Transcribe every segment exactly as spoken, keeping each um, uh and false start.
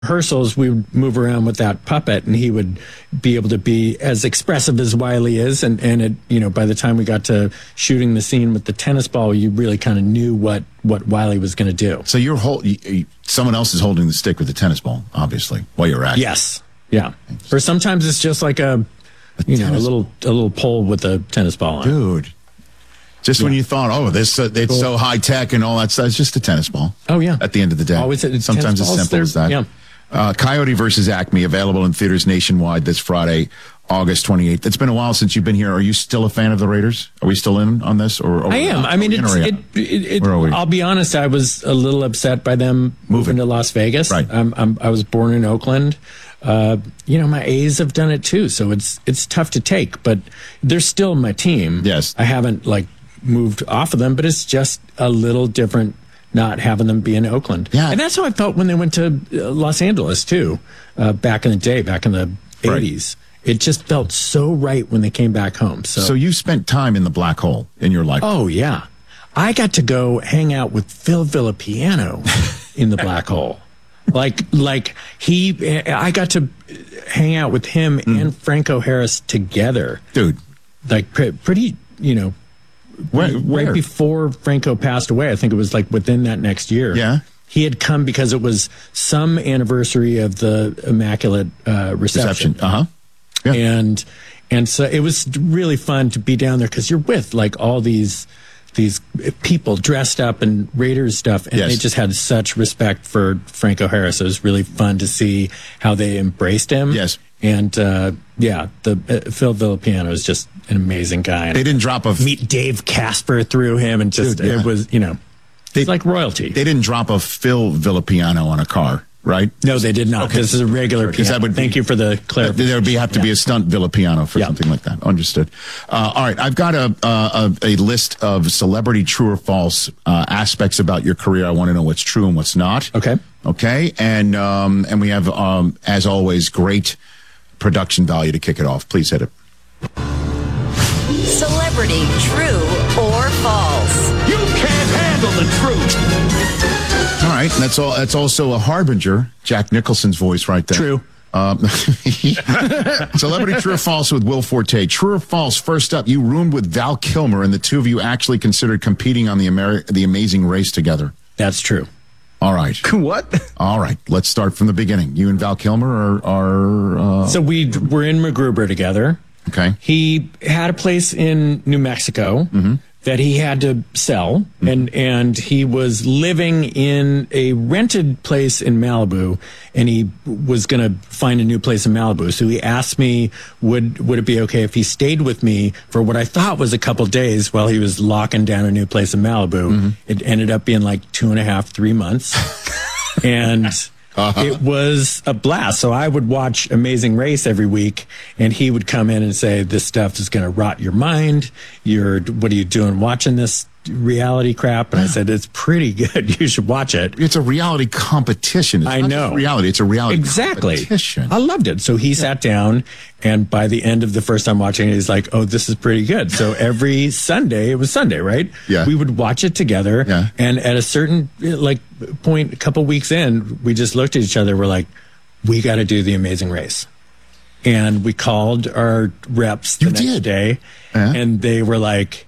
rehearsals, we would move around with that puppet, and he would be able to be as expressive as Wiley is. And, and it, you know, by the time we got to shooting the scene with the tennis ball, you really kind of knew what, what Wiley was going to do. So you're hold, you, you, someone else is holding the stick with the tennis ball, obviously, while you're acting. Yes. Yeah. Or sometimes it's just like a, a you know, a little, a little pole with a tennis ball on it. Dude. Just yeah. when you thought, oh, this uh, it's cool. so high tech and all that stuff, it's just a tennis ball. Oh, yeah. At the end of the day. Always, it's Sometimes it's simple as that. Yeah. Uh, Coyote versus Acme, available in theaters nationwide this Friday, August twenty-eighth. It's been a while since you've been here. Are you still a fan of the Raiders? Are we still in on this? Or, or I am. I mean, it's, it, it, it, Where are we? I'll be honest, I was a little upset by them moving, moving to Las Vegas. Right. I'm, I'm, I was born in Oakland. Uh, you know, my A's have done it too, so it's it's tough to take, but they're still my team. Yes. I haven't, like, moved off of them, but it's just a little different not having them be in Oakland. Yeah. And that's how I felt when they went to Los Angeles, too, uh, back in the day, back in the eighties. Right. It just felt so right when they came back home. So, so you spent time in the black hole in your life. Oh, yeah. I got to go hang out with Phil Villapiano in the black hole. Like, like he, I got to hang out with him mm. and Franco Harris together. Dude. Like, pre- pretty, you know, Where, where? right before Franco passed away. I think it was like within that next year. Yeah. He had come because it was some anniversary of the Immaculate uh, Reception. Reception. Uh-huh. Yeah. And, and so it was really fun to be down there because you're with like all these, these people dressed up in Raiders stuff. And yes. they just had such respect for Franco Harris. It was really fun to see how they embraced him. Yes. And, uh, yeah, the uh, Phil Villapiano is just an amazing guy. And they didn't drop a... Meet Dave Casper through him, and just, Dude, yeah. it was, you know, they, it's like royalty. They didn't drop a Phil Villapiano on a car, right? No, they did not. Okay. This is a regular piano. That would be, Thank you for the clarification. There would be, have to yeah. be a stunt Villapiano for yeah. something like that. Understood. Uh, all right, I've got a, a, a list of celebrity true or false uh, aspects about your career. I want to know what's true and what's not. Okay. Okay, and, um, and we have, um, as always, great production value to kick it off. Please hit it. Celebrity, true or false? You can't handle the truth. All right, and that's all. That's also a harbinger. Jack Nicholson's voice, right there. True. Um, celebrity, true or false with Will Forte. True or false? First up, you roomed with Val Kilmer, and the two of you actually considered competing on the Ameri- the Amazing Race together. That's true. All right. What? All right. Let's start from the beginning. You and Val Kilmer are... are uh... So we were in MacGruber together. Okay. He had a place in New Mexico mm-hmm. that he had to sell, mm-hmm. and, and he was living in a rented place in Malibu, and he was going to find a new place in Malibu. So he asked me, would would it be okay if he stayed with me for what I thought was a couple days while he was locking down a new place in Malibu. Mm-hmm. It ended up being like two and a half, three months. and... Uh-huh. It was a blast. So I would watch Amazing Race every week, and he would come in and say, this stuff is going to rot your mind. You're, what are you doing watching this reality crap? And I said, it's pretty good. You should watch it. It's a reality competition. It's I not know. Just reality. It's a reality exactly. competition. I loved it. So he yeah. sat down, and by the end of the first time watching it, he's like, oh, this is pretty good. So every Sunday, it was Sunday, right? Yeah. We would watch it together. Yeah. And at a certain like point, a couple weeks in, we just looked at each other. We're like, we got to do the Amazing Race. And we called our reps the you next did. day, uh-huh. and they were like,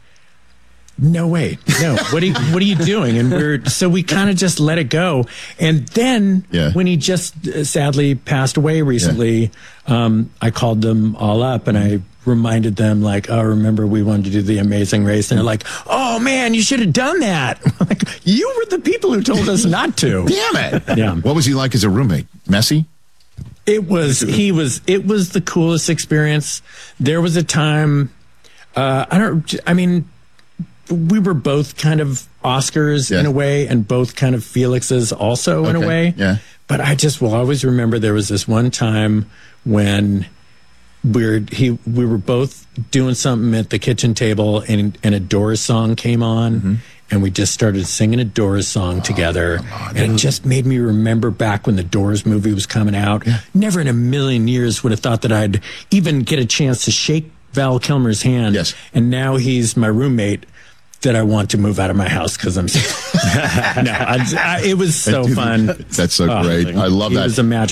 no way, no. What are you, what are you doing? And we're so we kind of just let it go. And then yeah. when he just uh, sadly passed away recently, yeah. um, I called them all up and I reminded them like, oh, remember we wanted to do the Amazing Race, and they're like, oh man, you should have done that. Like, you were the people who told us not to. Damn it. Yeah. What was he like as a roommate? Messy? It was. He was. It was the coolest experience. There was a time. Uh, I don't. I mean. We were both kind of Oscars yeah. in a way, and both kind of Felixes also okay. in a way. Yeah. But I just will always remember there was this one time when we're he we were both doing something at the kitchen table, and and a Doors song came on, mm-hmm. and we just started singing a Doors song oh, together, on, and it just made me remember back when the Doors movie was coming out. Yeah. Never in a million years would have thought that I'd even get a chance to shake Val Kilmer's hand. Yes. And now he's my roommate. that I want to move out of my house because I'm. no, I, I, it was so Dude, fun. That's so Oh, great. I love it that. Was a magic